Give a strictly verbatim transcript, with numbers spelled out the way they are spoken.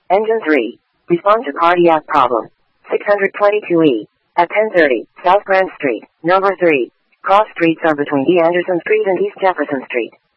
Engine three. Respond to cardiac problem. six twenty-two E. At ten thirty, South Grand Street, number three. Cross streets are between E. Anderson Street and East Jefferson Street.